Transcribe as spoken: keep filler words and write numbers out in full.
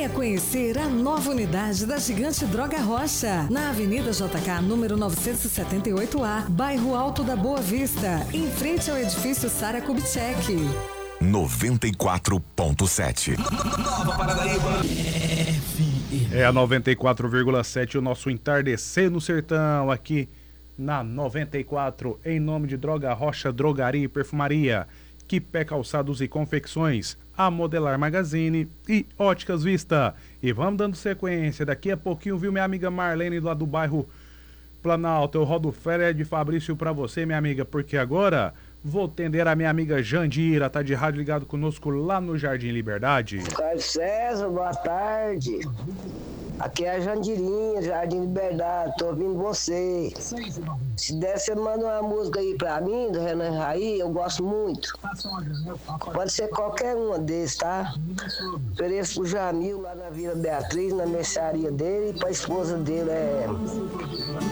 Venha conhecer a nova unidade da Gigante Droga Rocha, na Avenida J K, número novecentos e setenta e oito A, bairro Alto da Boa Vista, em frente ao edifício Sara Kubitschek. noventa e quatro ponto sete. Nova Paranaíba. É a noventa e quatro vírgula sete, o nosso entardecer no sertão, aqui na noventa e quatro, em nome de Droga Rocha, Drogaria e Perfumaria, Quipé Calçados e Confecções, a Modelar Magazine e Óticas Vista. E vamos dando sequência, daqui a pouquinho, viu, minha amiga Marlene lá do bairro Planalto, eu rodo férias de Fabrício pra você, minha amiga, porque agora vou atender a minha amiga Jandira, tá de rádio ligado conosco lá no Jardim Liberdade. Carlos César, boa tarde. Aqui é a Jandirinha, Jardim Liberdade, tô ouvindo você. Se der, você manda uma música aí pra mim, do Renan Raí, eu gosto muito. Pode ser qualquer uma desses, tá? Ofereço pro Jamil lá na Vila Beatriz, na mercearia dele, e pra esposa dele é